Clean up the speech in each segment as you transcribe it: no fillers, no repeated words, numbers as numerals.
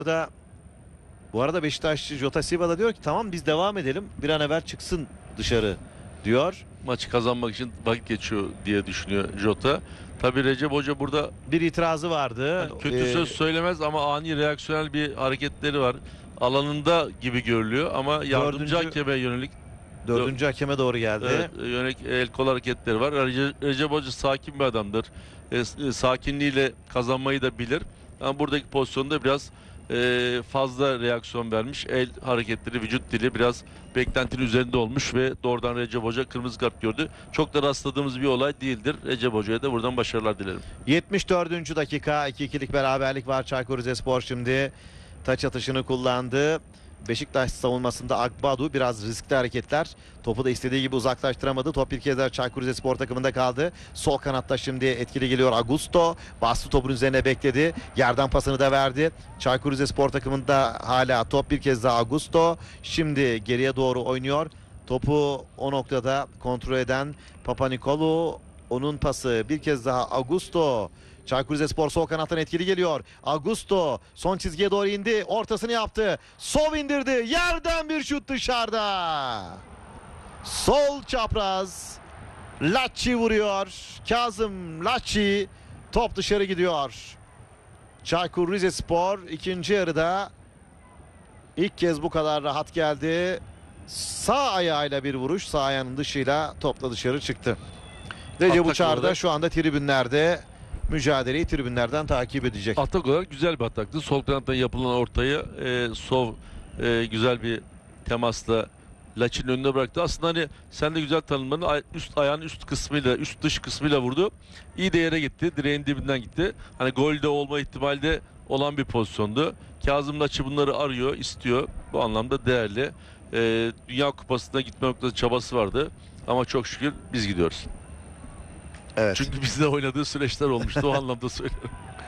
Bu arada Beşiktaşçı Jota Silva da diyor ki tamam biz devam edelim. Bir an evvel çıksın dışarı diyor. Maçı kazanmak için vakit geçiyor diye düşünüyor Jota. Tabii Recep Hoca burada Bir itirazı vardı. hani kötü söz söylemez ama ani reaksiyonel bir hareketleri var. Alanında gibi görülüyor ama yardımcı hakeme yönelik Dördüncü hakeme doğru geldi. evet, yönelik el kol hareketleri var. Recep Hoca sakin bir adamdır. Sakinliğiyle kazanmayı da bilir. Ama buradaki pozisyonda biraz fazla reaksiyon vermiş. El hareketleri, vücut dili biraz beklentinin üzerinde olmuş ve doğrudan Recep Hoca kırmızı kart gördü. Çok da rastladığımız bir olay değildir. Recep Hoca'ya da buradan başarılar dilerim. 74. dakika 2-2'lik beraberlik var. Çaykur Rizespor şimdi taç atışını kullandı. Beşiktaş savunmasında Agbadu biraz riskli hareketler. Topu da istediği gibi uzaklaştıramadı. Top bir kez daha Çaykur Rizespor takımında kaldı. Sol kanatta şimdi etkili geliyor Augusto. Bastı topun üzerine bekledi. Yerden pasını da verdi. Çaykur Rizespor takımında hala top bir kez daha Augusto. Şimdi geriye doğru oynuyor. Topu o noktada kontrol eden Papanikolu. Onun pası bir kez daha Augusto. Çaykur Rizespor sol kanattan etkili geliyor. Augusto son çizgiye doğru indi. Ortasını yaptı. Sol indirdi. Yerden bir şut dışarıda. Sol çapraz. Lacci vuruyor. Kazım Lacci. Top dışarı gidiyor. Çaykur Rizespor ikinci yarıda ilk kez bu kadar rahat geldi. Sağ ayağıyla bir vuruş. Sağ ayağının dışıyla topla dışarı çıktı. Recep Uçar da şu anda tribünlerde mücadeleyi tribünlerden takip edecek. Atak olarak güzel bir ataktı. Sol kanattan yapılan ortayı Sov güzel bir temasla Laç'ın önüne bıraktı. Aslında hani sen de güzel tanımladın. Ayağın üst kısmıyla, üst dış kısmıyla vurdu. İyi de yere gitti. Direğin dibinden gitti. Hani golde olma ihtimali de olan bir pozisyondu. Kazım Laç'ı bunları arıyor, istiyor. Bu anlamda değerli. Dünya Kupası'na gitme noktasında çabası vardı. Ama çok şükür biz gidiyoruz. Evet. Çünkü bizde oynadığı süreçler olmuştu. O anlamda söylüyorum.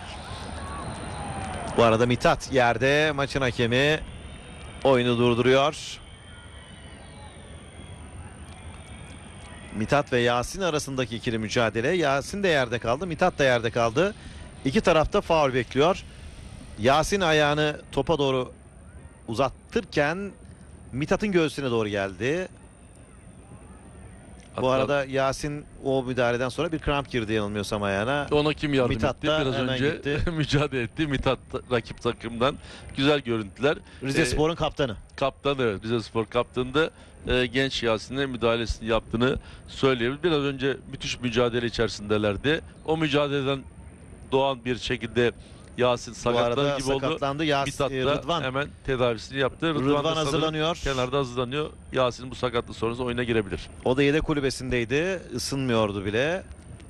Bu arada Mithat yerde, maçın hakemi oyunu durduruyor. Mithat ve Yasin arasındaki ikili mücadele. Yasin de yerde kaldı, Mithat da yerde kaldı. İki tarafta faul bekliyor. Yasin ayağını topa doğru uzattırken Mithat'ın göğsüne doğru geldi. Bu arada Yasin o müdahaleden sonra bir kramp girdi yanılmıyorsam ayağına. Ona kim yardım Mithat etti? da Biraz hemen önce gitti. mücadele etti. Mithat rakip takımdan. Güzel görüntüler. Rizespor'un kaptanı. Kaptan, evet, Rizespor kaptanı da genç Yasin'e müdahalesini yaptığını söyleyebiliriz. Biraz önce müthiş mücadele içerisindelerdi. O mücadeleden doğan bir şekilde Yasin sakatlanır gibi sakatlandı. oldu. Mithat da Rıdvan. hemen tedavisini yaptı. Rıdvan hazırlanıyor. Kenarda hazırlanıyor. Yasin bu sakatlık sonrası oyuna girebilir. O da yedek kulübesindeydi. Isınmıyordu bile.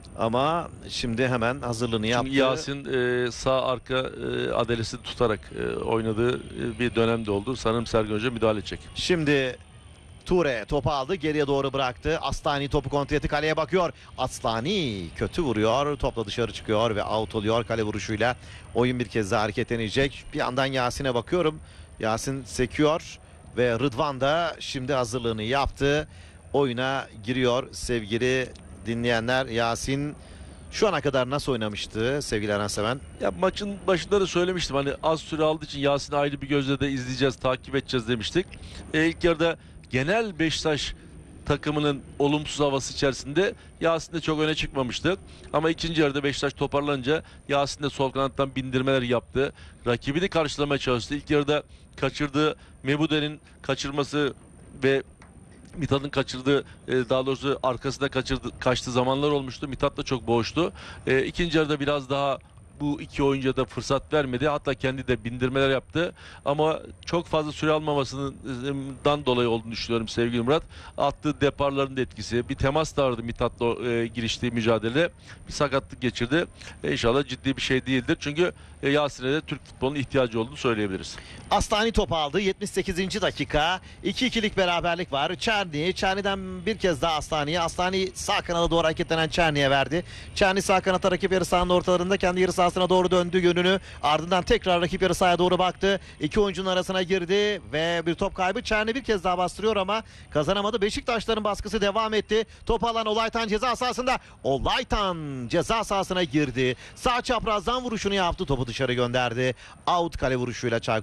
Ama şimdi hemen hazırlığını yaptı. Çünkü Yasin sağ arka adalesini tutarak oynadığı bir dönemde oldu. Sanırım Sergen Hoca müdahale edecek. Şimdi Ture topu aldı. Geriye doğru bıraktı. Aslani topu kontrol etti. Kaleye bakıyor. Aslani kötü vuruyor. Topla dışarı çıkıyor ve out oluyor kale vuruşuyla. Oyun bir kez daha hareketlenecek. Bir yandan Yasin'e bakıyorum. Yasin sekiyor ve Rıdvan da şimdi hazırlığını yaptı. Oyuna giriyor sevgili dinleyenler. Yasin şu ana kadar nasıl oynamıştı sevgili Eren Seven? Ya maçın başında da söylemiştim, hani az süre aldığı için Yasin'i ayrı bir gözle de izleyeceğiz, takip edeceğiz demiştik. İlk yarıda genel Beşiktaş takımının olumsuz havası içerisinde Yasin de çok öne çıkmamıştı. Ama ikinci yarıda Beşiktaş toparlanınca Yasin de sol kanattan bindirmeler yaptı. Rakibini karşılamaya çalıştı. İlk yarıda kaçırdığı Mebude'nin kaçırması ve Mithat'ın kaçırdığı, daha doğrusu arkasında kaçtığı zamanlar olmuştu. Mithat da çok boğuştu. İkinci yarıda biraz daha bu iki oyuncuya da fırsat vermedi. Hatta kendi de bindirmeler yaptı. Ama çok fazla süre almamasından dolayı olduğunu düşünüyorum sevgili Murat. Attığı deparların da etkisi. Bir temas da vardı Mithat'la giriştiği mücadele. Bir sakatlık geçirdi. İnşallah ciddi bir şey değildir. Çünkü Yasin'e de Türk futbolunun ihtiyacı olduğunu söyleyebiliriz. Aslani top aldı. 78. dakika. 2-2'lik beraberlik var. Çerni'den bir kez daha Aslani'ye. Aslani sağ kanala doğru hareketlenen Çerni'ye verdi. Çerni sağ kanata rakip yarı sahanın ortalarında kendi yarı sahasına doğru döndü yönünü. Ardından tekrar rakip yarı sahaya doğru baktı. İki oyuncunun arasına girdi ve bir top kaybı. Çerni bir kez daha bastırıyor ama kazanamadı. Beşiktaşların baskısı devam etti. Top alan Olaytan ceza sahasında. Olaytan ceza sahasına girdi. Sağ çaprazdan vuruşunu yaptı. Topu dışarı gönderdi. Out kale vuruşuyla Çaykur